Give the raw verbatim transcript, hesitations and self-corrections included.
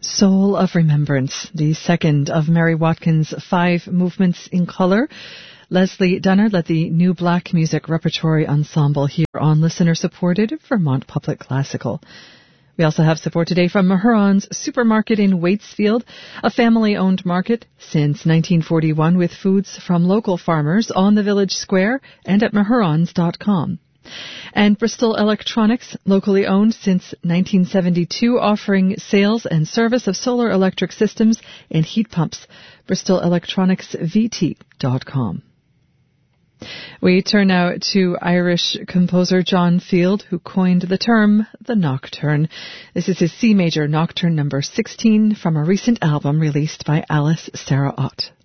Soul of Remembrance, the second of Mary Watkins' five movements in color. Leslie Dunner led the New Black Music Repertory Ensemble here on listener-supported Vermont Public Classical. We also have support today from Mahuron's Supermarket in Waitsfield, a family-owned market since nineteen forty-one with foods from local farmers on the village square and at mahurons dot com. And Bristol Electronics, locally owned since nineteen seventy-two, offering sales and service of solar electric systems and heat pumps. bristol electronics v t dot com. We turn now to Irish composer John Field, who coined the term the Nocturne. This is his C major Nocturne number sixteen from a recent album released by Alice Sarah Ott.